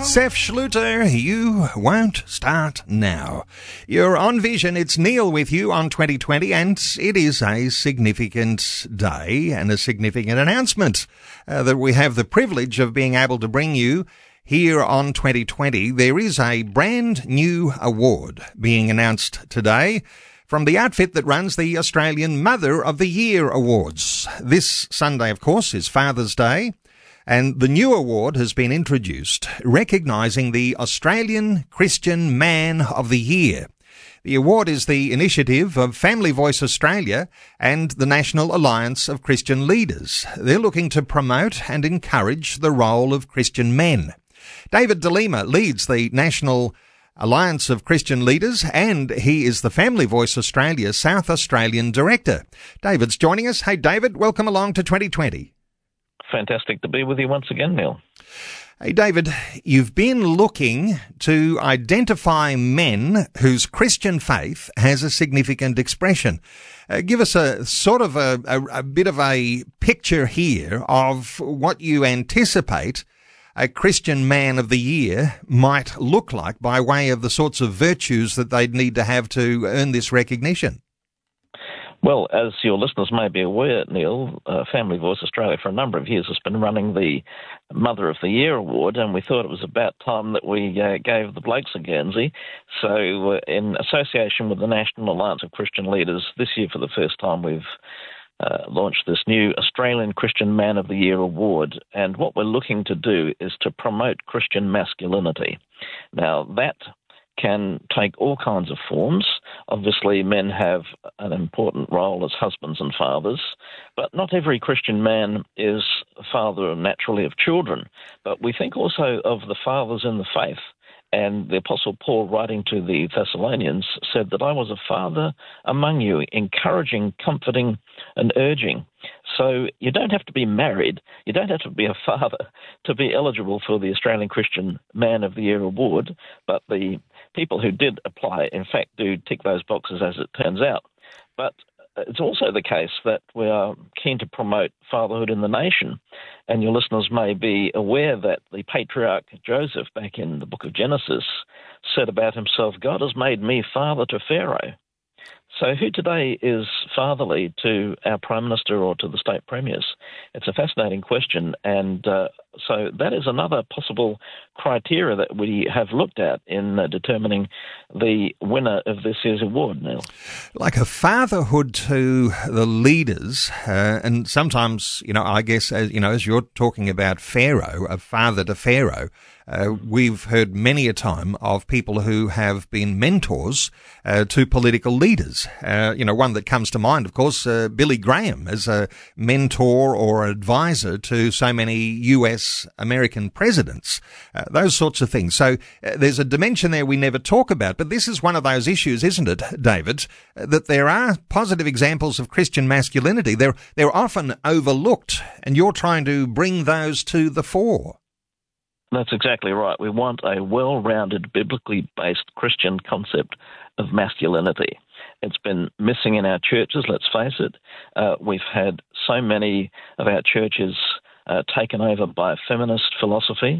Seth Schluter, you won't start now. You're on Vision. It's Neil with you on 2020, and it is a significant day and a significant announcement that we have the privilege of being able to bring you here on 2020. There is a brand new award being announced today from the outfit that runs the Australian Mother of the Year Awards. This Sunday, of course, is Father's Day, and the new award has been introduced, recognising the Australian Christian Man of the Year. The award is the initiative of Family Voice Australia and the National Alliance of Christian Leaders. They're looking to promote and encourage the role of Christian men. David DeLima leads the National Alliance of Christian Leaders, and he is the Family Voice Australia South Australian Director. David's joining us. Hey, David, welcome along to 2020. Fantastic to be with you once again, Neil. Hey, David, you've been looking to identify men whose Christian faith has a significant expression. Give us a sort of a bit of a picture here of what you anticipate a Christian Man of the Year might look like by way of the sorts of virtues that they'd need to have to earn this recognition. Well, as your listeners may be aware, Neil, Family Voice Australia for a number of years has been running the Mother of the Year Award, and we thought it was about time that we gave the blokes a Guernsey. So in association with the National Alliance of Christian Leaders, this year for the first time we've launched this new Australian Christian Man of the Year Award, and what we're looking to do is to promote Christian masculinity. Now, that can take all kinds of forms. Obviously, men have an important role as husbands and fathers, but not every Christian man is a father naturally of children. But we think also of the fathers in the faith. And the Apostle Paul, writing to the Thessalonians, said that I was a father among you, encouraging, comforting, and urging. So you don't have to be married, you don't have to be a father to be eligible for the Australian Christian Man of the Year Award, but the people who did apply, in fact, do tick those boxes as it turns out. But it's also the case that we are keen to promote fatherhood in the nation. And your listeners may be aware that the patriarch Joseph, back in the book of Genesis, said about himself, God has made me father to Pharaoh. So who today is fatherly to our Prime Minister or to the state premiers? It's a fascinating question, and so that is another possible criteria that we have looked at in determining the winner of this year's award, Neil. Like a fatherhood to the leaders, and sometimes, I guess, as you're talking about Pharaoh, a father to Pharaoh, we've heard many a time of people who have been mentors to political leaders. One that comes to mind, of course, Billy Graham as a mentor or advisor to so many US American presidents, those sorts of things. So there's a dimension there we never talk about, but this is one of those issues, isn't it, David, that there are positive examples of Christian masculinity. They're often overlooked, and you're trying to bring those to the fore. That's exactly right. We want a well-rounded, biblically based Christian concept of masculinity. It's been missing in our churches, let's face it. We've had so many of our churches taken over by feminist philosophy.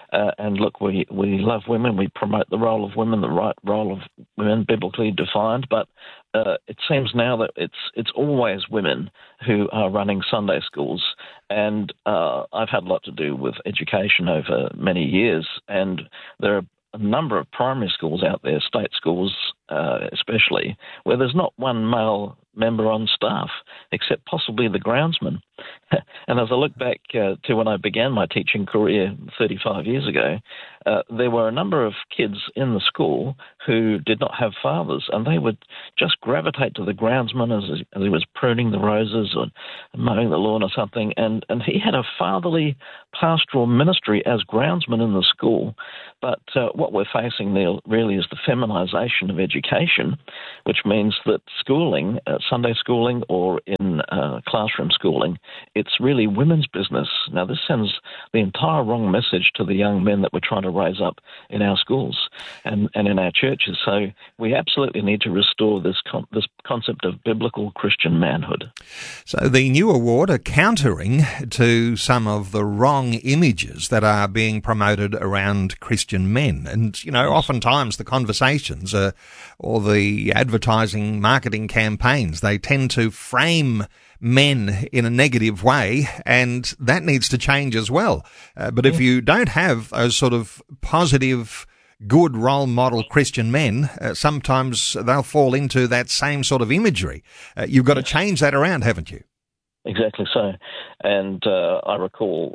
And look, we love women. We promote the role of women, the right role of women, biblically defined. But it seems now that it's always women who are running Sunday schools. And I've had a lot to do with education over many years. And there are a number of primary schools out there, state schools especially, where there's not one male member on staff, except possibly the groundsman. And as I look back to when I began my teaching career 35 years ago, there were a number of kids in the school who did not have fathers, and they would just gravitate to the groundsman as he was pruning the roses or mowing the lawn or something, and he had a fatherly pastoral ministry as groundsman in the school. But what we're facing, Neil, really is the feminization of education, which means that schooling Sunday schooling or in classroom schooling. It's really women's business. Now, this sends the entire wrong message to the young men that we're trying to raise up in our schools and in our churches. So we absolutely need to restore this concept of biblical Christian manhood. So the new award are countering to some of the wrong images that are being promoted around Christian men. And, you know, oftentimes the conversations or the advertising marketing campaigns, they tend to frame men in a negative way, and that needs to change as well. But if you don't have those sort of positive, good role model Christian men, sometimes they'll fall into that same sort of imagery. You've got to change that around, haven't you? Exactly so. And I recall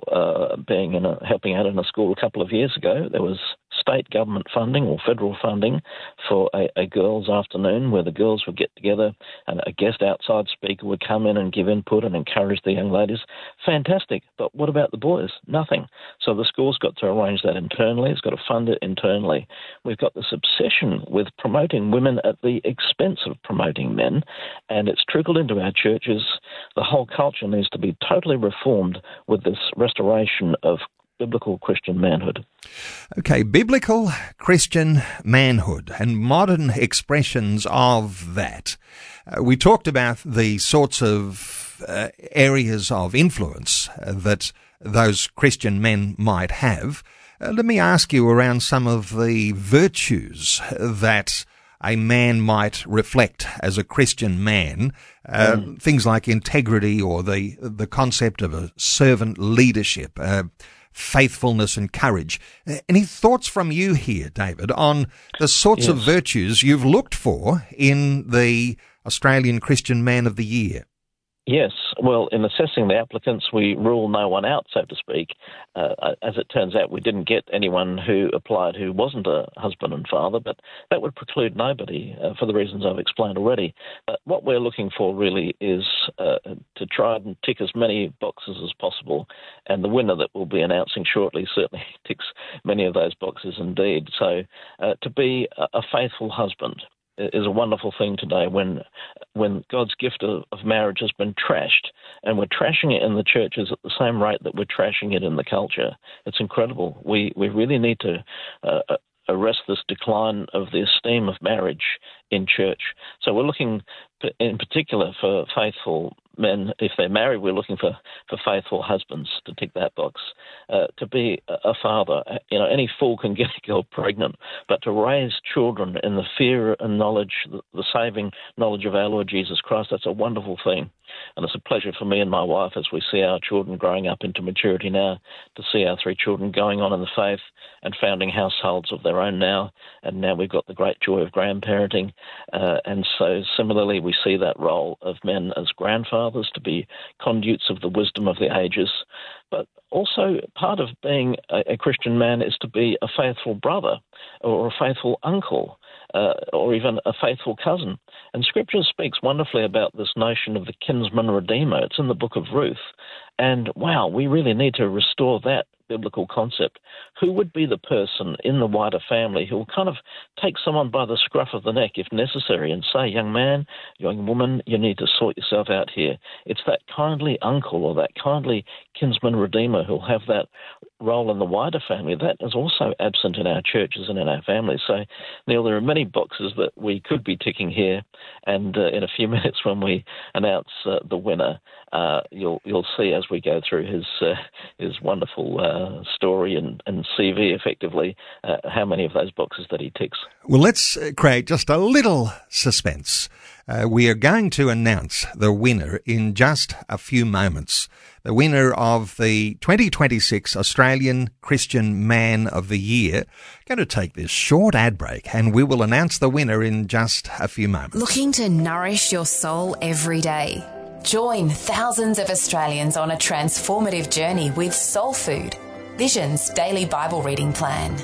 helping out in a school a couple of years ago. There was state government funding or federal funding for a girls' afternoon where the girls would get together and a guest outside speaker would come in and give input and encourage the young ladies. Fantastic. But what about the boys? Nothing. So the school's got to arrange that internally. It's got to fund it internally. We've got this obsession with promoting women at the expense of promoting men, and it's trickled into our churches. The whole culture needs to be totally reformed with this restoration of biblical Christian manhood. Okay, biblical Christian manhood and modern expressions of that. We talked about the sorts of areas of influence that those Christian men might have. Let me ask you around some of the virtues that a man might reflect as a Christian man, things like integrity or the concept of a servant leadership, faithfulness and courage. Any thoughts from you here, David, on the sorts of virtues you've looked for in the Australian Christian Man of the Year? Yes. Well, in assessing the applicants, we rule no one out, so to speak. As it turns out, we didn't get anyone who applied who wasn't a husband and father, but that would preclude nobody for the reasons I've explained already. What we're looking for really is to try and tick as many boxes as possible, and the winner that we'll be announcing shortly certainly ticks many of those boxes indeed. So to be a faithful husband is a wonderful thing today when God's gift of marriage has been trashed, and we're trashing it in the churches at the same rate that we're trashing it in the culture. It's incredible. We really need to arrest this decline of the esteem of marriage in church. So we're looking in particular for faithful men. If they're married, we're looking for faithful husbands to tick that box. To be a father, any fool can get a girl pregnant, but to raise children in the fear and knowledge, the saving knowledge of our Lord Jesus Christ, that's a wonderful thing. And it's a pleasure for me and my wife as we see our children growing up into maturity now, to see our 3 children going on in the faith and founding households of their own now. And now we've got the great joy of grandparenting. And so similarly, we see that role of men as grandfathers to be conduits of the wisdom of the ages. But also part of being a Christian man is to be a faithful brother or a faithful uncle. Or even a faithful cousin. And Scripture speaks wonderfully about this notion of the kinsman redeemer. It's in the book of Ruth. And wow, we really need to restore that biblical concept. Who would be the person in the wider family who will kind of take someone by the scruff of the neck if necessary and say, young man, young woman, you need to sort yourself out here. It's that kindly uncle or that kindly kinsman redeemer who'll have that role in the wider family. That is also absent in our churches and in our families. So, Neil, there are many boxes that we could be ticking here, and in a few minutes when we announce the winner, you'll see as we go through his wonderful story and CV effectively how many of those boxes that he ticks. Well, let's create just a little suspense. We are going to announce the winner in just a few moments. The winner of the 2026 Australian Christian Man of the Year. Going to take this short ad break and we will announce the winner in just a few moments. Looking to nourish your soul every day? Join thousands of Australians on a transformative journey with Soul Food, Vision's daily Bible reading plan.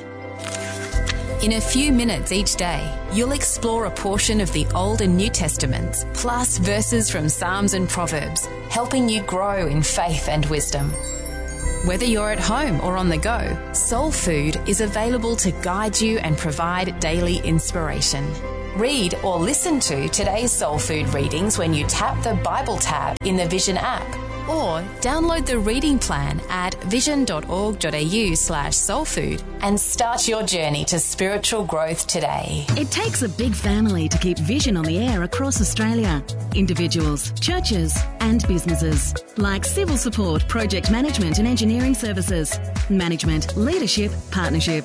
In a few minutes each day, you'll explore a portion of the Old and New Testaments, plus verses from Psalms and Proverbs, helping you grow in faith and wisdom. Whether you're at home or on the go, Soul Food is available to guide you and provide daily inspiration. Read or listen to today's Soul Food readings when you tap the Bible tab in the Vision app, or download the reading plan at vision.org.au/soulfood and start your journey to spiritual growth today. It takes a big family to keep Vision on the air across Australia. Individuals, churches and businesses, like civil support, project management and engineering services, management, leadership, partnership.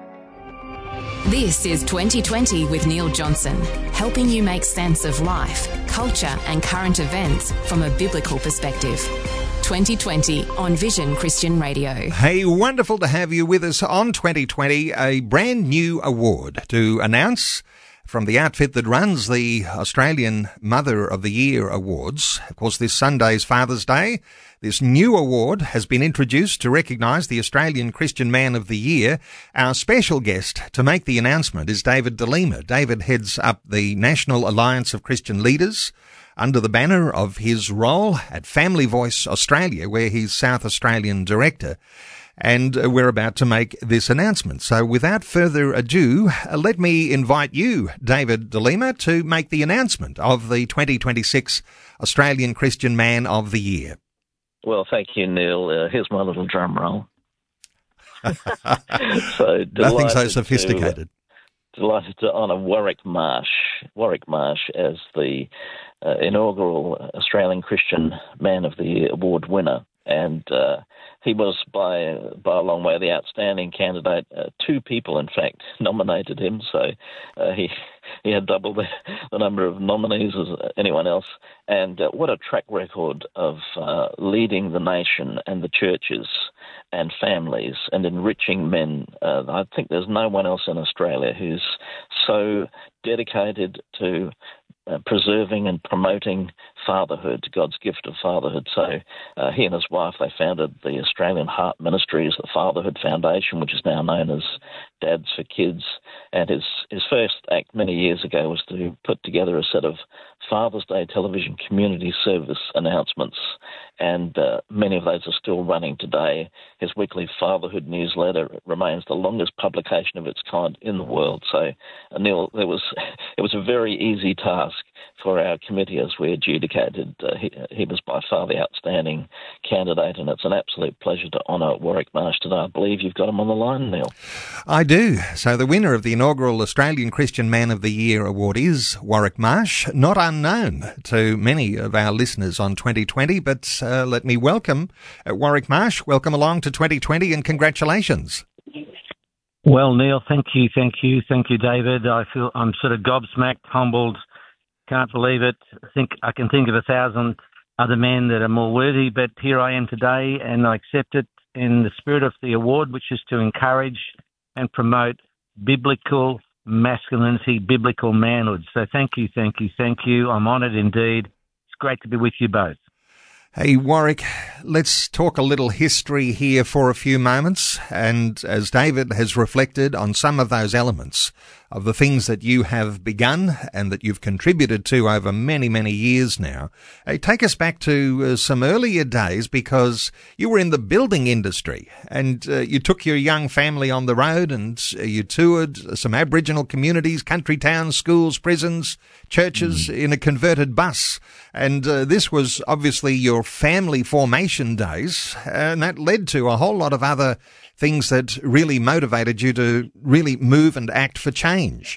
This is 2020 with Neil Johnson, helping you make sense of life, culture and current events from a biblical perspective. 2020 on Vision Christian Radio. Hey, wonderful to have you with us on 2020, a brand new award to announce from the outfit that runs the Australian Mother of the Year Awards. Of course, this Sunday's Father's Day. This new award has been introduced to recognise the Australian Christian Man of the Year. Our special guest to make the announcement is David de Lima. David heads up the National Alliance of Christian Leaders under the banner of his role at Family Voice Australia, where he's South Australian Director. And we're about to make this announcement. So without further ado, let me invite you, David de Lima, to make the announcement of the 2026 Australian Christian Man of the Year. Well, thank you, Neil. Here's my little drum roll. Nothing so sophisticated. Delighted to honour Warwick Marsh as the inaugural Australian Christian Man of the Year award winner. And he was, by a long way, the outstanding candidate. Two people, in fact, nominated him, so he had double the number of nominees as anyone else. And what a track record of leading the nation and the churches and families and enriching men. I think there's no one else in Australia who's so dedicated to preserving and promoting fatherhood, God's gift of fatherhood. So he and his wife, they founded the Australian Heart Ministries, the Fatherhood Foundation, which is now known as Dads for Kids. And his first act many years ago was to put together a set of Father's Day television community service announcements, and many of those are still running today. His weekly fatherhood newsletter remains the longest publication of its kind in the world. So, Neil, it was a very easy task for our committee as we adjudicated. He was by far the outstanding candidate, and it's an absolute pleasure to honour Warwick Marsh today. I believe you've got him on the line, Neil. I do. So the winner of the inaugural Australian Christian Man of the Year award is Warwick Marsh, not unknown to many of our listeners on 2020, but let me welcome Warwick Marsh. Welcome along to 2020 and congratulations. Well, Neil, thank you, David. I feel I'm sort of gobsmacked, humbled, can't believe it. I can think of 1,000 other men that are more worthy, but here I am today, and I accept it in the spirit of the award, which is to encourage and promote biblical masculinity, biblical manhood. So thank you. I'm honoured indeed. It's great to be with you both. Hey, Warwick, let's talk a little history here for a few moments. And as David has reflected on some of those elements of the things that you have begun and that you've contributed to over many, many years now, take us back to some earlier days, because you were in the building industry and you took your young family on the road and you toured some Aboriginal communities, country towns, schools, prisons, churches in a converted bus. And this was obviously your family formation days, and that led to a whole lot of other things that really motivated you to really move and act for change.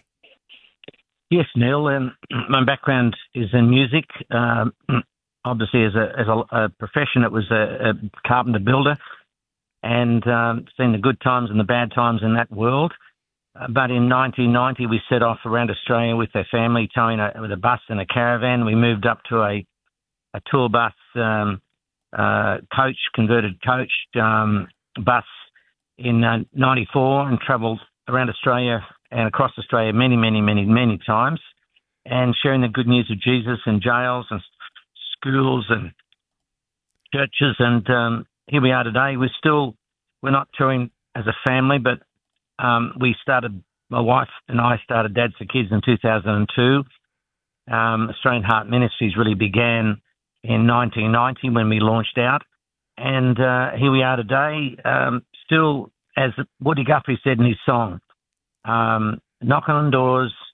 Yes, Neil, and my background is in music. Obviously, as a profession, it was a carpenter builder, and seen the good times and the bad times in that world. But in 1990, we set off around Australia with a family, towing with a bus and a caravan. We moved up to a tour bus, converted coach bus in 94, and travelled around Australia and across Australia many times, and sharing the good news of Jesus in jails and schools and churches. And here we are today. We're not touring as a family, but my wife and I started Dads for Kids in 2002. Australian Heart Ministries really began in 1990 when we launched out. And here we are today, still, as Woody Guthrie said in his song, knocking on doors,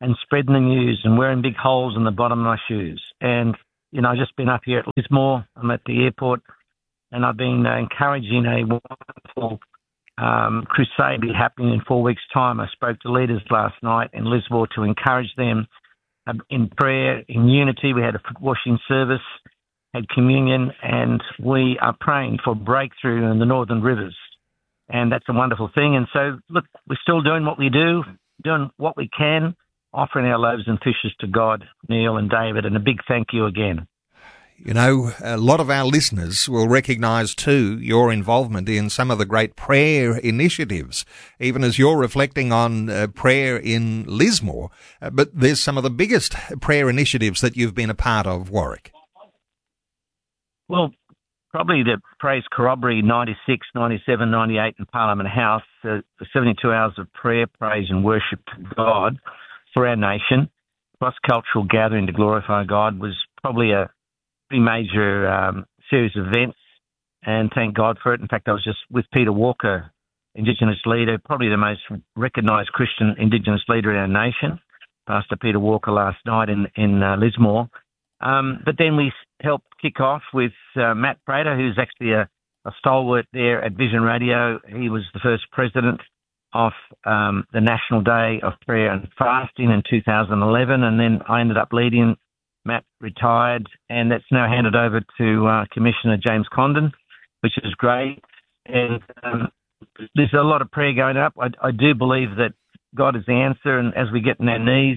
and spreading the news and wearing big holes in the bottom of my shoes. And, I've just been up here at Lismore. I'm at the airport, and I've been encouraging a wonderful crusade be happening in 4 weeks' time. I spoke to leaders last night in Lismore to encourage them in prayer, in unity. We had a washing service, had communion, and we are praying for breakthrough in the Northern Rivers. And that's a wonderful thing. And so, look, we're still doing what we do, doing what we can, offering our loaves and fishes to God, Neil and David, and a big thank you again. A lot of our listeners will recognise too your involvement in some of the great prayer initiatives, even as you're reflecting on prayer in Lismore. But there's some of the biggest prayer initiatives that you've been a part of, Warwick. Well, probably the Praise Corroboree 96, 97, 98 in Parliament House, the 72 hours of prayer, praise and worship to God for our nation. Cross-cultural gathering to glorify God was probably a pretty major series of events, and thank God for it. In fact, I was just with Peter Walker, Indigenous leader, probably the most recognised Christian Indigenous leader in our nation, Pastor Peter Walker, last night in Lismore. But then we helped kick off with Matt Prater, who's actually a stalwart there at Vision Radio. He was the first president of the National Day of Prayer and Fasting in 2011, and then I ended up leading. Matt retired, and that's now handed over to Commissioner James Condon, which is great. And there's a lot of prayer going up. I do believe that God is the answer, and as we get on our knees,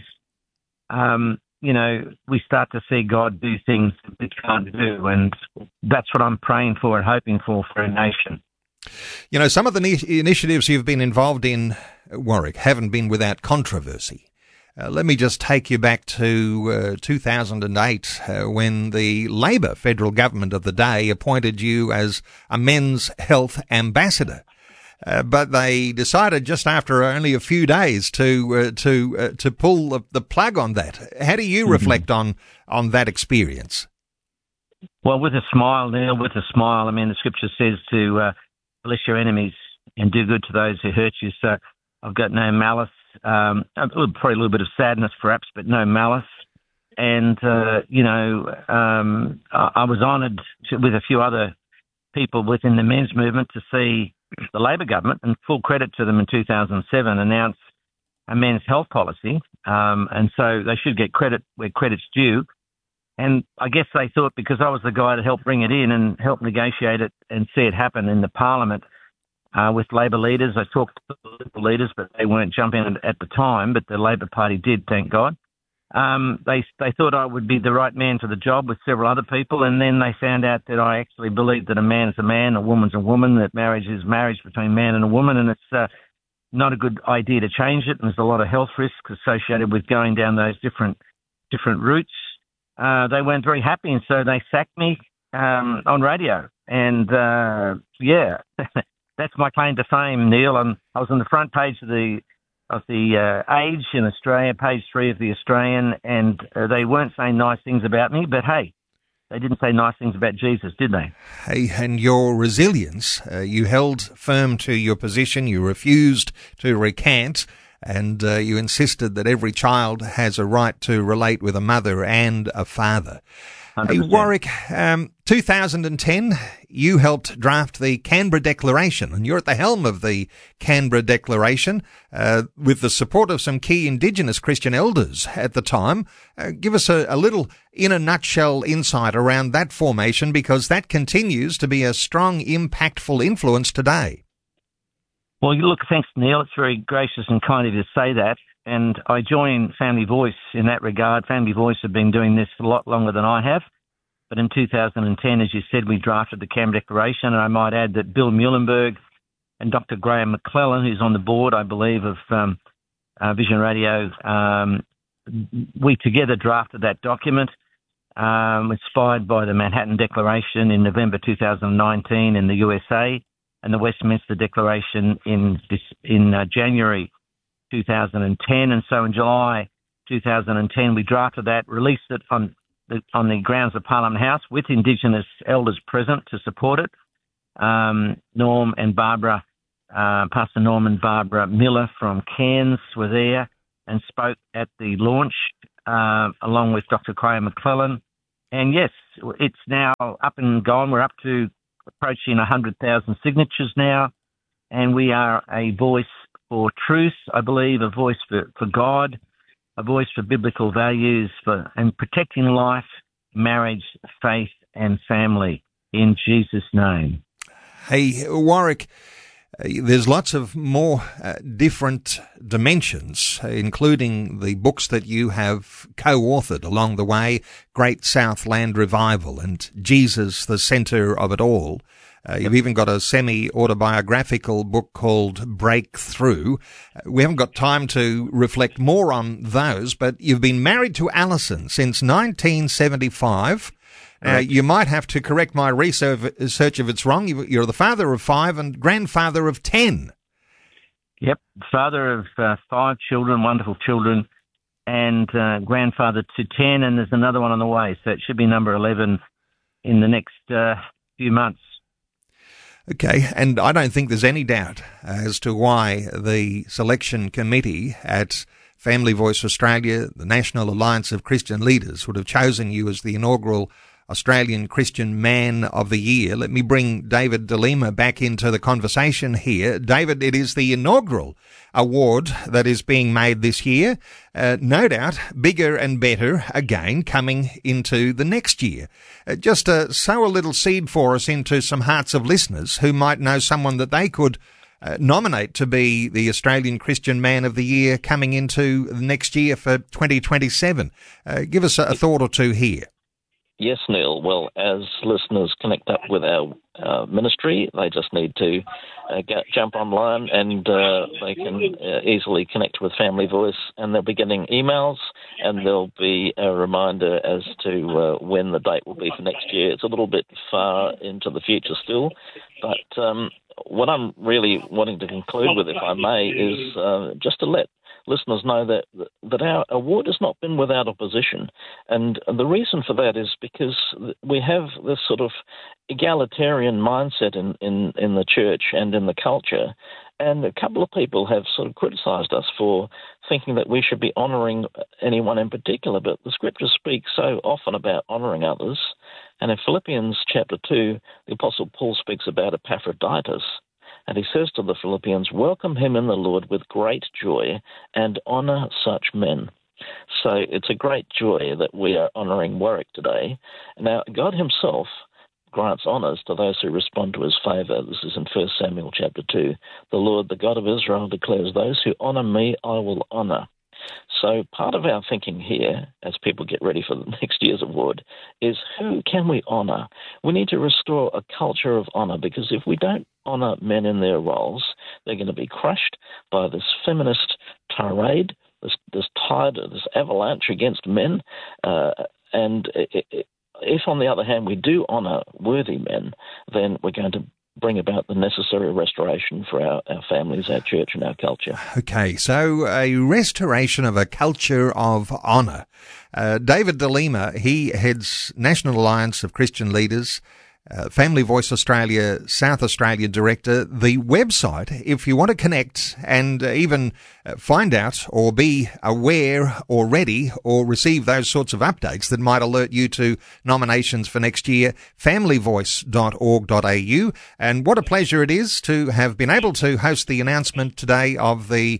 we start to see God do things that we can't do, and that's what I'm praying for and hoping for our nation. Some of the initiatives you've been involved in, Warwick, haven't been without controversy. Let me just take you back to 2008 when the Labor federal government of the day appointed you as a men's health ambassador. But they decided just after only a few days to pull the plug on that. How do you reflect on that experience? Well, with a smile, Neil, with a smile. I mean, the scripture says to bless your enemies and do good to those who hurt you. So I've got no malice. Probably a little bit of sadness, perhaps, but no malice. And, I was honoured with a few other people within the men's movement to see the Labor government, and full credit to them in 2007, announce a men's health policy. And so they should get credit where credit's due. And I guess they thought because I was the guy that helped bring it in and helped negotiate it and see it happen in the Parliament, with Labor leaders. I talked to the Liberal leaders, but they weren't jumping at the time, but the Labor Party did, thank God. They thought I would be the right man for the job with several other people, and then they found out that I actually believe that a man is a man, a woman's a woman, that marriage is marriage between man and a woman, and it's not a good idea to change it, and there's a lot of health risks associated with going down those different routes. They weren't very happy, and so they sacked me on radio. And, that's my claim to fame, Neil. I was on the front page of the Age in Australia, page 3 of the Australian, and they weren't saying nice things about me, but hey, they didn't say nice things about Jesus, did they? Hey, and your resilience, you held firm to your position, you refused to recant, and you insisted that every child has a right to relate with a mother and a father. 100%. Hey, Warwick, 2010, you helped draft the Canberra Declaration, and you're at the helm of the Canberra Declaration with the support of some key Indigenous Christian elders at the time. Give us a little, in a nutshell, insight around that formation, because that continues to be a strong, impactful influence today. Well, look, thanks, Neil. It's very gracious and kind of you to say that. And I join Family Voice in that regard. Family Voice have been doing this a lot longer than I have. But in 2010, as you said, we drafted the Canberra Declaration. And I might add that Bill Muhlenberg and Dr. Graham McClellan, who's on the board, I believe, of Vision Radio, we together drafted that document, inspired by the Manhattan Declaration in November 2019 in the USA, and the Westminster Declaration in January 2010. And so in July 2010, we drafted that, released it on the grounds of Parliament House with Indigenous elders present to support it. Norm and Barbara, Pastor Norm and Barbara Miller from Cairns were there, and spoke at the launch along with Dr. Graham McClellan. And yes, it's now up and gone. We're up to approaching 100,000 signatures now, and we are a voice for truth, I believe, a voice for God, a voice for biblical values and protecting life, marriage, faith and family in Jesus' name. Hey, Warwick, there's lots of more different dimensions, including the books that you have co-authored along the way, Great Southland Revival and Jesus, the Centre of It All. You've even got a semi-autobiographical book called Breakthrough. We haven't got time to reflect more on those, but you've been married to Alison since 1975. You might have to correct my research if it's wrong. You're the father of 5 and grandfather of 10. Yep, father of 5 children, wonderful children, and grandfather to 10, and there's another one on the way, so it should be number 11 in the next few months. Okay, and I don't think there's any doubt as to why the selection committee at Family Voice Australia, the National Alliance of Christian Leaders, would have chosen you as the inaugural Australian Christian Man of the Year. Let me bring David DeLima back into the conversation here. David, it is the inaugural award that is being made this year. No doubt, bigger and better again coming into the next year. Just sow a little seed for us into some hearts of listeners who might know someone that they could nominate to be the Australian Christian Man of the Year coming into the next year for 2027. Give us a thought or two here. Yes, Neil. Well, as listeners connect up with our ministry, they just need to jump online and they can easily connect with Family Voice, and they'll be getting emails, and there'll be a reminder as to when the date will be for next year. It's a little bit far into the future still, but what I'm really wanting to conclude with, if I may, is just to let listeners know that our award has not been without opposition. And the reason for that is because we have this sort of egalitarian mindset in the church and in the culture. And a couple of people have sort of criticised us for thinking that we should be honouring anyone in particular, but the scriptures speak so often about honouring others. And in Philippians chapter 2, the Apostle Paul speaks about Epaphroditus. And he says to the Philippians, welcome him in the Lord with great joy and honour such men. So it's a great joy that we are honouring Warwick today. Now, God himself grants honours to those who respond to his favour. This is in 1 Samuel chapter 2. The Lord, the God of Israel, declares, those who honour me, I will honour. So part of our thinking here, as people get ready for the next year's award, is who can we honour? We need to restore a culture of honour, because if we don't honour men in their roles, they're going to be crushed by this feminist tirade, this tide, this avalanche against men. And if, on the other hand, we do honour worthy men, then we're going to bring about the necessary restoration for our families, our church and our culture. Okay, so a restoration of a culture of honour. David DeLima, he heads National Alliance of Christian Leaders, Family Voice Australia, South Australia Director. The website, if you want to connect and even find out or be aware already or receive those sorts of updates that might alert you to nominations for next year, familyvoice.org.au. And what a pleasure it is to have been able to host the announcement today of the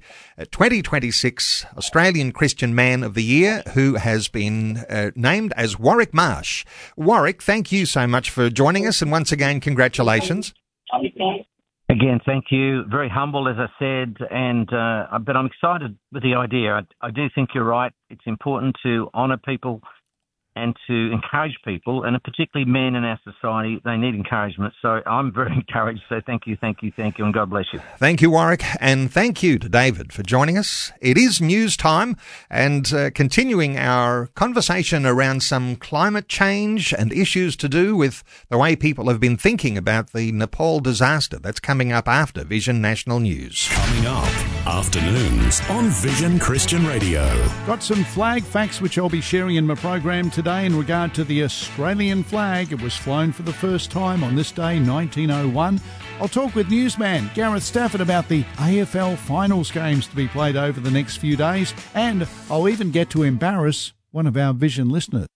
2026 Australian Christian Man of the Year, who has been named as Warwick Marsh. Warwick, thank you so much for joining us, and once again, congratulations. Again, thank you. Very humble, as I said, and but I'm excited with the idea. I do think you're right. It's important to honour people and to encourage people, and particularly men in our society. They need encouragement. So I'm very encouraged. So thank you, and God bless you. Thank you, Warwick, and thank you to David for joining us. It is news time, and continuing our conversation around some climate change and issues to do with the way people have been thinking about the Nepal disaster. That's coming up after Vision National News. Coming up, afternoons on Vision Christian Radio. Got some flag facts which I'll be sharing in my program today in regard to the Australian flag. It was flown for the first time on this day, 1901, I'll talk with newsman Gareth Stafford about the AFL finals games to be played over the next few days, and I'll even get to embarrass one of our Vision listeners.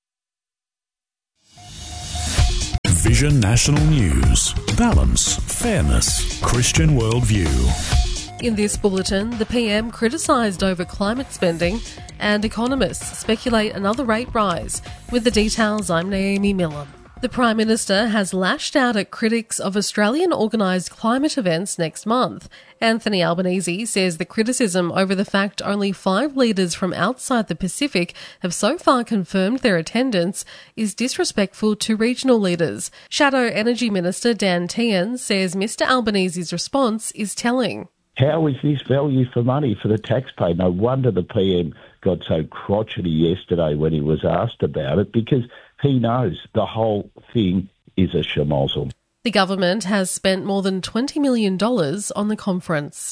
Vision National News. Balance, fairness, Christian worldview. In this bulletin, the PM criticised over climate spending and economists speculate another rate rise. With the details, I'm Naomi Miller. The Prime Minister has lashed out at critics of Australian organised climate events next month. Anthony Albanese says the criticism over the fact only 5 leaders from outside the Pacific have so far confirmed their attendance is disrespectful to regional leaders. Shadow Energy Minister Dan Tehan says Mr Albanese's response is telling. How is this value for money for the taxpayer? No wonder the PM got so crotchety yesterday when he was asked about it, because he knows the whole thing is a schmozzle. The government has spent more than $20 million on the conference.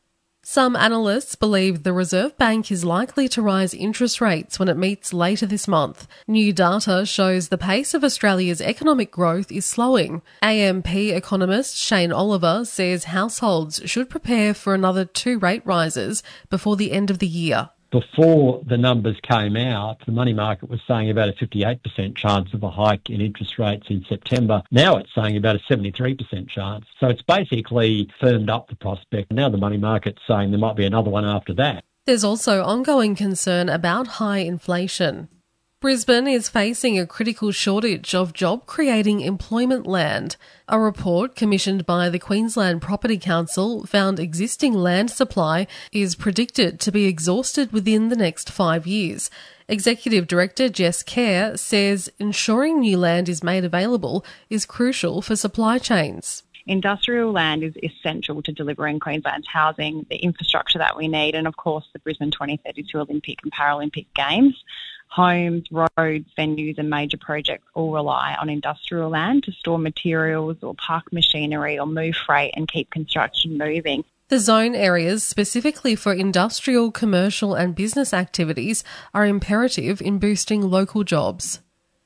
Some analysts believe the Reserve Bank is likely to rise interest rates when it meets later this month. New data shows the pace of Australia's economic growth is slowing. AMP economist Shane Oliver says households should prepare for another 2 rate rises before the end of the year. Before the numbers came out, the money market was saying about a 58% chance of a hike in interest rates in September. Now it's saying about a 73% chance. So it's basically firmed up the prospect. Now the money market's saying there might be another one after that. There's also ongoing concern about high inflation. Brisbane is facing a critical shortage of job-creating employment land. A report commissioned by the Queensland Property Council found existing land supply is predicted to be exhausted within the next 5 years. Executive Director Jess Kerr says ensuring new land is made available is crucial for supply chains. Industrial land is essential to delivering Queensland's housing, the infrastructure that we need, and of course the Brisbane 2032 Olympic and Paralympic Games. Homes, roads, venues and major projects all rely on industrial land to store materials or park machinery or move freight and keep construction moving. The zone areas specifically for industrial, commercial and business activities are imperative in boosting local jobs.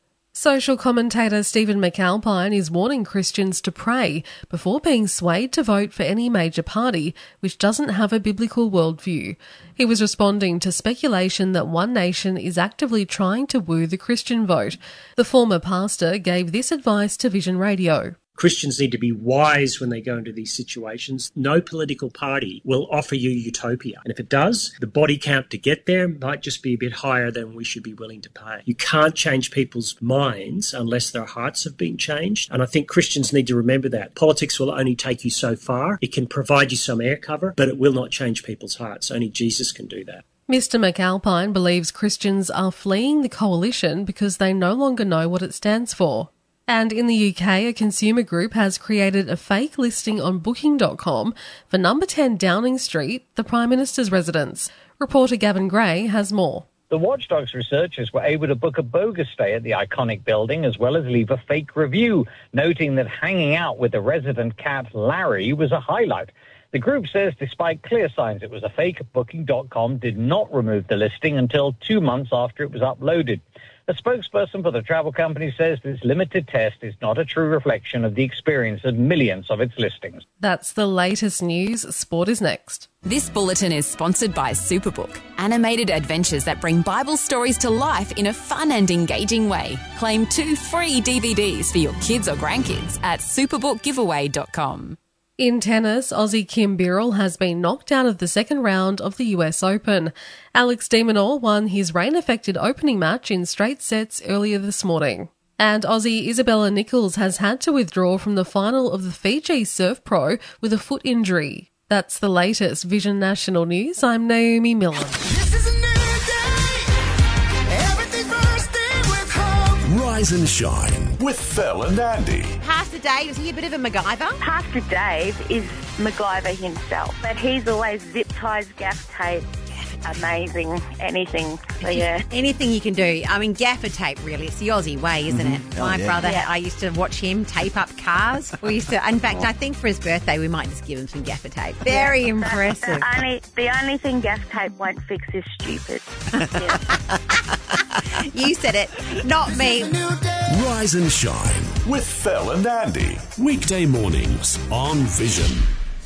Social commentator Stephen McAlpine is warning Christians to pray before being swayed to vote for any major party which doesn't have a biblical worldview. He was responding to speculation that One Nation is actively trying to woo the Christian vote. The former pastor gave this advice to Vision Radio. Christians need to be wise when they go into these situations. No political party will offer you utopia. And if it does, the body count to get there might just be a bit higher than we should be willing to pay. You can't change people's minds unless their hearts have been changed. And I think Christians need to remember that. Politics will only take you so far. It can provide you some air cover, but it will not change people's hearts. Only Jesus can do that. Mr McAlpine believes Christians are fleeing the coalition because they no longer know what it stands for. And in the UK, a consumer group has created a fake listing on Booking.com for number 10 Downing Street, the Prime Minister's residence. Reporter Gavin Gray has more. The Watchdogs researchers were able to book a bogus stay at the iconic building as well as leave a fake review, noting that hanging out with the resident cat Larry was a highlight. The group says despite clear signs it was a fake, Booking.com did not remove the listing until 2 months after it was uploaded. A spokesperson for the travel company says this limited test is not a true reflection of the experience of millions of its listings. That's the latest news. Sport is next. This bulletin is sponsored by Superbook, animated adventures that bring Bible stories to life in a fun and engaging way. Claim 2 free DVDs for your kids or grandkids at superbookgiveaway.com. In tennis, Aussie Kim Birrell has been knocked out of the second round of the US Open. Alex de Minaur won his rain-affected opening match in straight sets earlier this morning. And Aussie Isabella Nichols has had to withdraw from the final of the Fiji Surf Pro with a foot injury. That's the latest Vision National News. I'm Naomi Miller. Rise and shine with Phil and Andy. Pastor Dave, is he a bit of a MacGyver? Pastor Dave is MacGyver himself, but he's always zip ties, gaff tape. Amazing. Anything. So, yeah. Anything you can do. I mean, gaffer tape, really. It's the Aussie way, isn't it? My brother, I used to watch him tape up cars. We used to, in fact, I think for his birthday, we might just give him some gaffer tape. Very impressive. The only thing gaff tape won't fix is stupid. You said it, not me. Rise and shine with Phil and Andy. Weekday mornings on Vision.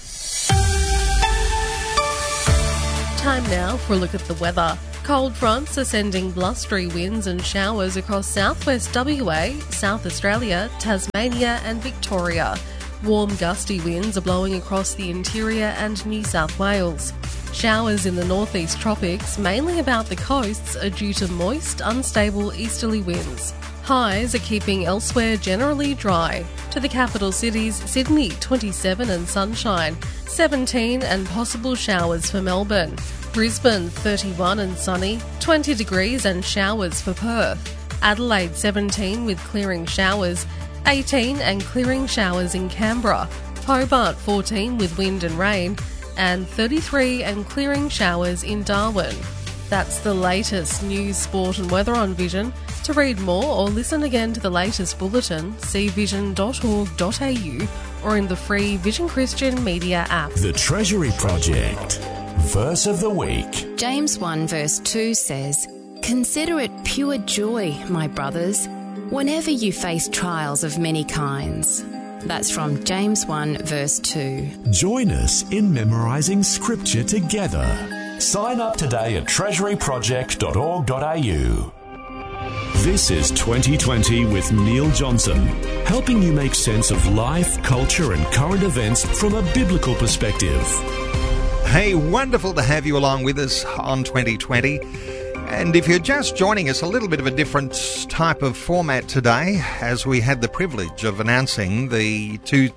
Time now for a look at the weather. Cold fronts are sending blustery winds and showers across southwest WA, South Australia, Tasmania and Victoria. Warm gusty winds are blowing across the interior and New South Wales. Showers in the northeast tropics, mainly about the coasts, are due to moist, unstable easterly winds. Highs are keeping elsewhere generally dry. To the capital cities, Sydney 27 and sunshine, 17 and possible showers for Melbourne. Brisbane 31 and sunny, 20 degrees and showers for Perth. Adelaide 17 with clearing showers, 18 and clearing showers in Canberra. Hobart 14 with wind and rain, and 33 and clearing showers in Darwin. That's the latest news, sport and weather on Vision. To read more or listen again to the latest bulletin, see vision.org.au or in the free Vision Christian Media app. The Treasury Project. Verse of the week. James 1 verse 2 says, "Consider it pure joy, my brothers, whenever you face trials of many kinds." That's from James 1 verse 2. Join us in memorising scripture together. Sign up today at treasuryproject.org.au. This is 2020 with Neil Johnson, helping you make sense of life, culture and current events from a biblical perspective. Hey, wonderful to have you along with us on 2020. And if you're just joining us, a little bit of a different type of format today, as we had the privilege of announcing the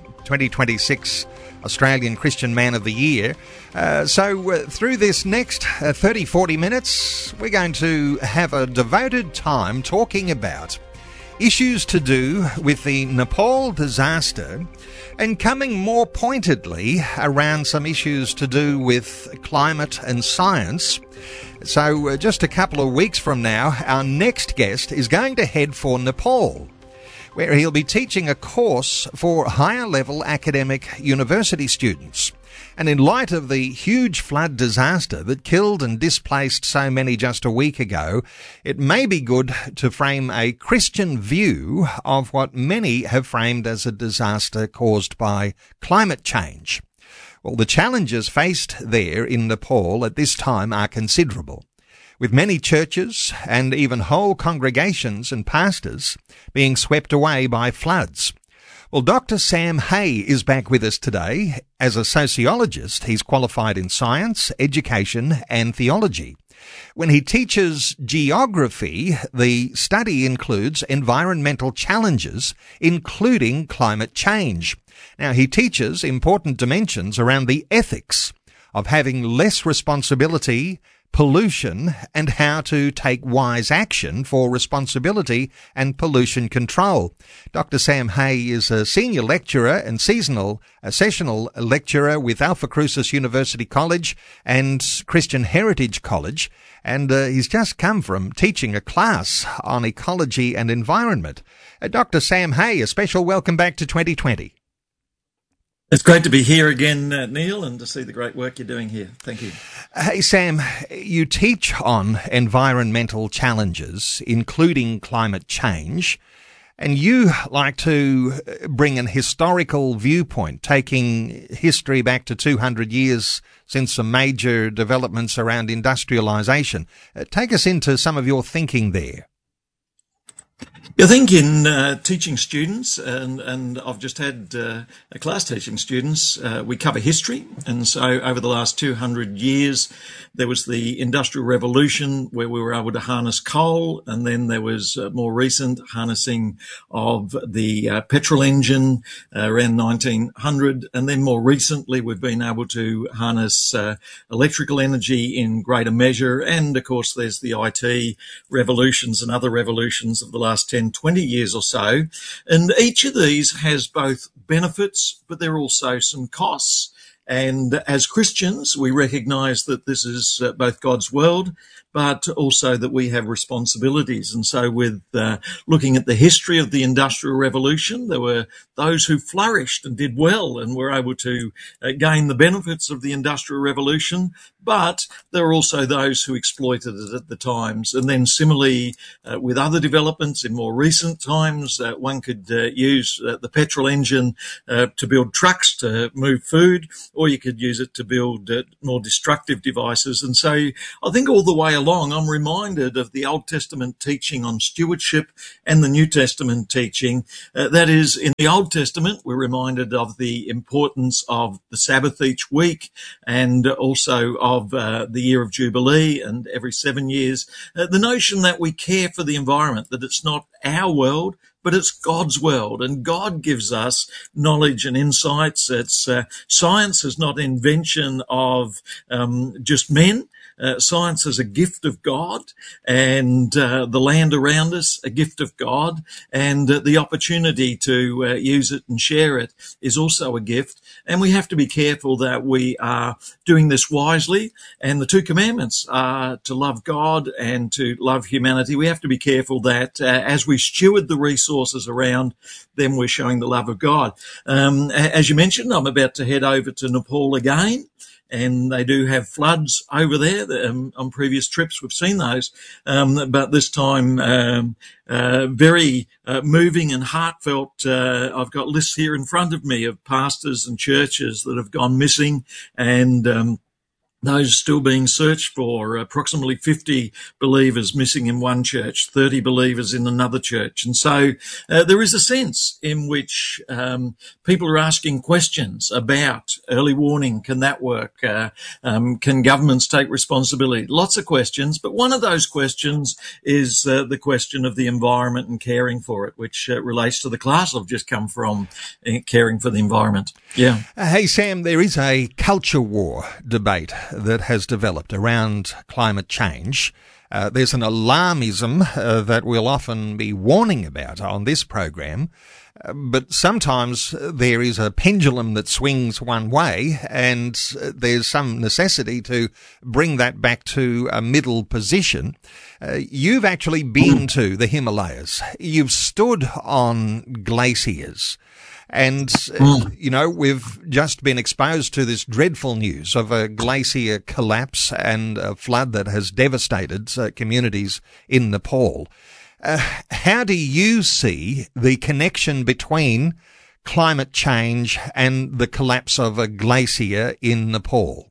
2026 Australian Christian Man of the Year. So through this next 30-40 minutes, we're going to have a devoted time talking about issues to do with the Nepal disaster and coming more pointedly around some issues to do with climate and science. So just a couple of weeks from now, our next guest is going to head for Nepal, where he'll be teaching a course for higher level academic university students. And in light of the huge flood disaster that killed and displaced so many just a week ago, it may be good to frame a Christian view of what many have framed as a disaster caused by climate change. Well, the challenges faced there in Nepal at this time are considerable, with many churches and even whole congregations and pastors being swept away by floods. Well, Dr. Sam Hay is back with us today. As a sociologist, he's qualified in science, education and theology. When he teaches geography, the study includes environmental challenges, including climate change. Now, he teaches important dimensions around the ethics of having less responsibility, pollution, and how to take wise action for responsibility and pollution control. Dr. Sam Hay is a senior lecturer and sessional lecturer with Alpha Crucis University College and Christian Heritage College, and he's just come from teaching a class on ecology and environment. Dr. Sam Hay, a special welcome back to 2020. It's great to be here again, Neil, and to see the great work you're doing here. Thank you. Hey, Sam, you teach on environmental challenges, including climate change, and you like to bring an historical viewpoint, taking history back to 200 years since some major developments around industrialisation. Take us into some of your thinking there. I think in teaching students, and I've just had a class teaching students, we cover history. And so over the last 200 years, there was the Industrial Revolution where we were able to harness coal. And then there was more recent harnessing of the petrol engine around 1900. And then more recently, we've been able to harness electrical energy in greater measure. And of course, there's the IT revolutions and other revolutions of the last 10, 20 years or so. And each of these has both benefits, but there are also some costs. And as Christians, we recognise that this is both God's world, but also that we have responsibilities. And so with looking at the history of the Industrial Revolution, there were those who flourished and did well and were able to gain the benefits of the Industrial Revolution, but there were also those who exploited it at the times. And then similarly, with other developments in more recent times, one could use the petrol engine to build trucks to move food, or you could use it to build more destructive devices. And so I think all the way along, I'm reminded of the Old Testament teaching on stewardship and the New Testament teaching. That is, in the Old Testament, we're reminded of the importance of the Sabbath each week and also of the year of Jubilee and every 7 years. The notion that we care for the environment, that it's not our world, but it's God's world, and God gives us knowledge and insights. It's science is not invention of just men. Science is a gift of God, and the land around us, a gift of God, and the opportunity to use it and share it is also a gift. And we have to be careful that we are doing this wisely. And the two commandments are to love God and to love humanity. We have to be careful that as we steward the resources around, then we're showing the love of God. As you mentioned, I'm about to head over to Nepal again. And they do have floods over there. On previous trips, we've seen those. But this time, very moving and heartfelt. I've got lists here in front of me of pastors and churches that have gone missing, and those still being searched for. Approximately 50 believers missing in one church, 30 believers in another church. And so there is a sense in which people are asking questions about early warning. Can that work? Can governments take responsibility? Lots of questions, but one of those questions is the question of the environment and caring for it, which relates to the class I've just come from, caring for the environment. Yeah. Hey, Sam, there is a culture war debate that has developed around climate change. There's an alarmism that we'll often be warning about on this program, but sometimes there is a pendulum that swings one way, and there's some necessity to bring that back to a middle position. You've actually been to the Himalayas. You've stood on glaciers. And, you know, we've just been exposed to this dreadful news of a glacier collapse and a flood that has devastated communities in Nepal. How do you see the connection between climate change and the collapse of a glacier in Nepal?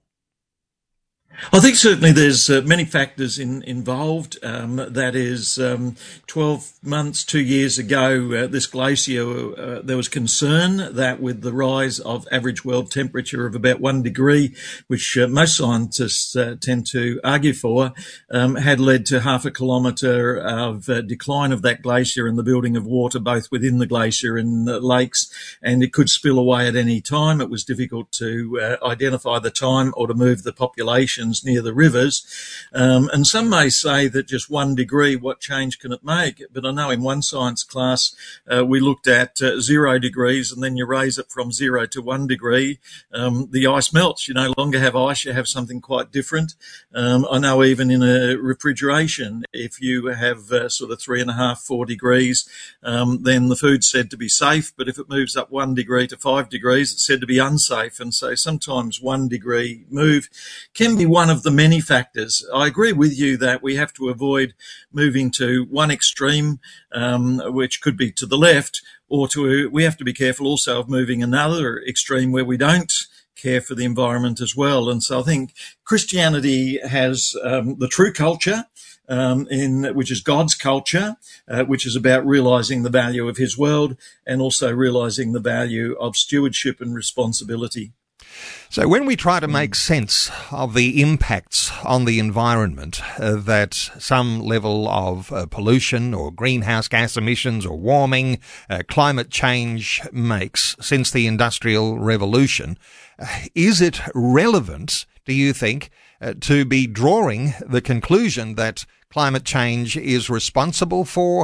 I think certainly there's many factors involved. That is, 12 months, 2 years ago, this glacier, there was concern that with the rise of average world temperature of about 1 degree, which most scientists tend to argue for, had led to half a kilometre of decline of that glacier and the building of water both within the glacier and the lakes, and it could spill away at any time. It was difficult to identify the time or to move the population near the rivers. And some may say that just 1 degree, what change can it make? But I know in one science class, we looked at 0 degrees, and then you raise it from 0 to 1 degree. The ice melts. You no longer have ice, you have something quite different. I know even in a refrigeration, if you have sort of 3.5, 4 degrees, then the food's said to be safe. But if it moves up 1 degree to 5 degrees, it's said to be unsafe. And so sometimes 1 degree move can be one of the many factors. I agree with you that we have to avoid moving to one extreme, which could be to the left, or we have to be careful also of moving another extreme where we don't care for the environment as well. And so I think Christianity has the true culture, which is God's culture, which is about realizing the value of his world and also realizing the value of stewardship and responsibility. So when we try to make sense of the impacts on the environment that some level of pollution or greenhouse gas emissions or warming, climate change makes since the Industrial Revolution, is it relevant, do you think, to be drawing the conclusion that climate change is responsible for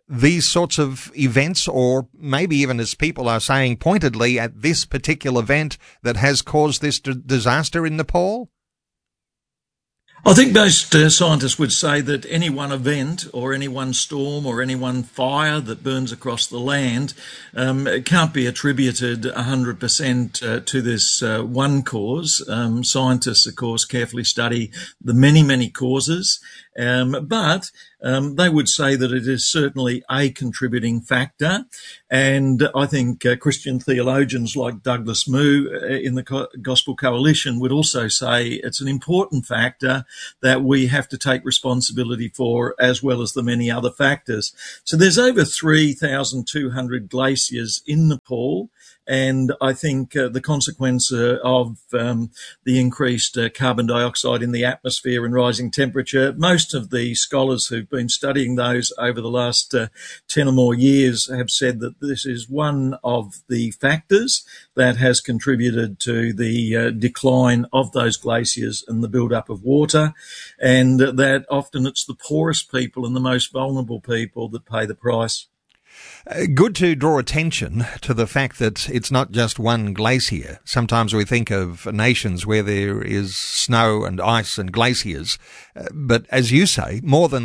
these sorts of events, or maybe even, as people are saying pointedly, at this particular event that has caused this disaster in Nepal? I think most scientists would say that any one event or any one storm or any one fire that burns across the land can't be attributed 100% to this one cause. Scientists, of course, carefully study the many, many causes, but they would say that it is certainly a contributing factor. And I think Christian theologians like Douglas Moo in the Gospel Coalition would also say it's an important factor that we have to take responsibility for, as well as the many other factors. So there's over 3,200 glaciers in Nepal. And I think the consequence of the increased carbon dioxide in the atmosphere and rising temperature, most of the scholars who've been studying those over the last 10 or more years have said that this is one of the factors that has contributed to the decline of those glaciers and the build-up of water, and that often it's the poorest people and the most vulnerable people that pay the price. Good to draw attention to the fact that it's not just one glacier. Sometimes we think of nations where there is snow and ice and glaciers, but as you say, more than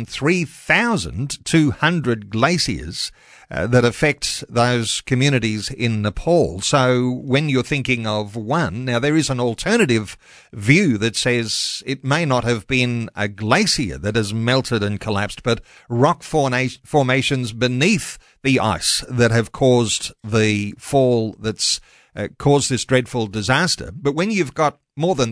3,200 glaciers that affect those communities in Nepal. So when you're thinking of one, now there is an alternative view that says it may not have been a glacier that has melted and collapsed, but rock formations beneath the ice that have caused the fall that's caused this dreadful disaster. But when you've got more than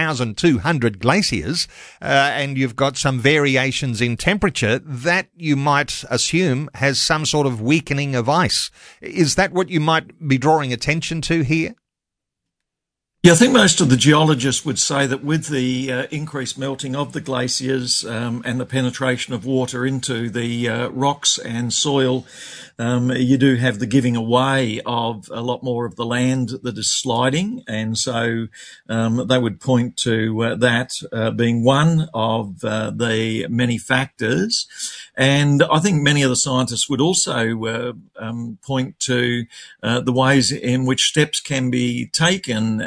3,200 glaciers and you've got some variations in temperature, that you might assume has some sort of weakening of ice. Is that what you might be drawing attention to here? Yeah, I think most of the geologists would say that with the increased melting of the glaciers and the penetration of water into the rocks and soil, you do have the giving away of a lot more of the land that is sliding. And so they would point to that being one of the many factors. And I think many of the scientists would also point to the ways in which steps can be taken.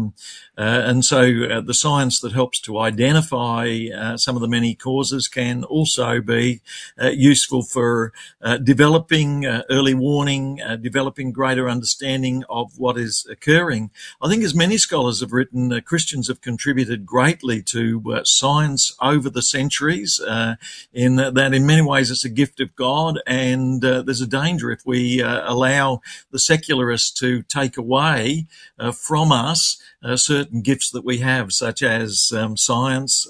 And so the science that helps to identify some of the many causes can also be useful for developing early warning, developing greater understanding of what is occurring. I think, as many scholars have written, Christians have contributed greatly to science over the centuries, in that in many ways it's a gift of God, and there's a danger if we allow the secularists to take away from us certain gifts that we have, such as science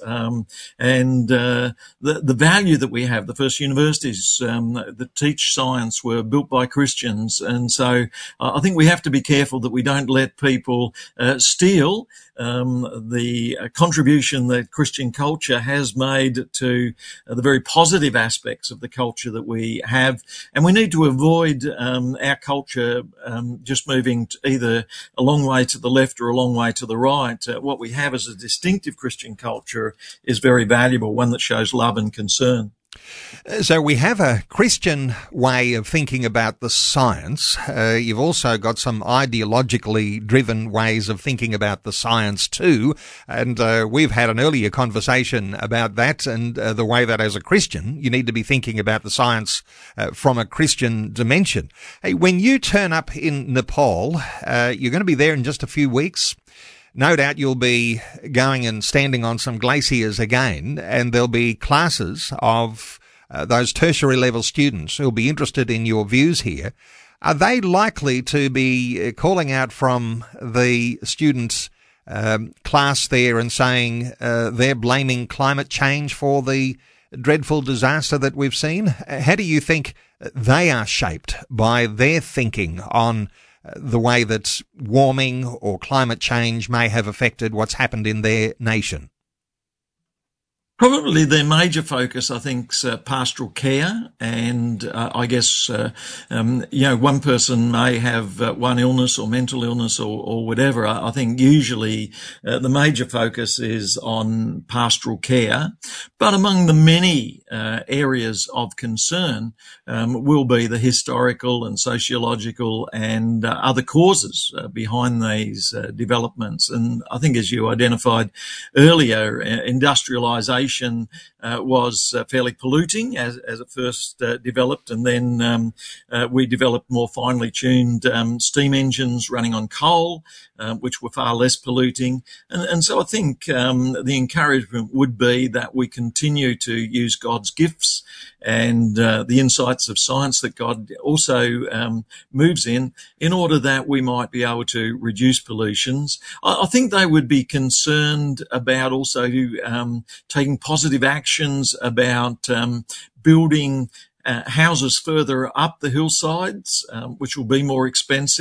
and the value that we have. The first universities that teach science were built by Christians, and so I think we have to be careful that we don't let people steal the contribution that Christian culture has made to the very positive aspects of the culture that we have. And we need to avoid our culture just moving either a long way to the left or a long way to the right. What we have as a distinctive Christian culture is very valuable, one that shows love and concern. So we have a Christian way of thinking about the science. You've also got some ideologically driven ways of thinking about the science too. And we've had an earlier conversation about that and the way that as a Christian, you need to be thinking about the science from a Christian dimension. Hey, when you turn up in Nepal, you're going to be there in just a few weeks. No doubt you'll be going and standing on some glaciers again, and there'll be classes of those tertiary level students who'll be interested in your views here. Are they likely to be calling out from the students' class there and saying they're blaming climate change for the dreadful disaster that we've seen? How do you think they are shaped by their thinking on the way that warming or climate change may have affected what's happened in their nation? Probably their major focus, I think, is pastoral care. And I guess, one person may have one illness or mental illness or whatever. I think usually the major focus is on pastoral care. But among the many areas of concern will be the historical and sociological and other causes behind these developments. And I think, as you identified earlier, industrialisation was fairly polluting as it first developed, and then we developed more finely tuned steam engines running on coal, which were far less polluting. And so I think the encouragement would be that we continue to use God's gifts and the insights of science that God also moves in order that we might be able to reduce pollutions. I think they would be concerned about also taking positive actions about building houses further up the hillsides, which will be more expensive.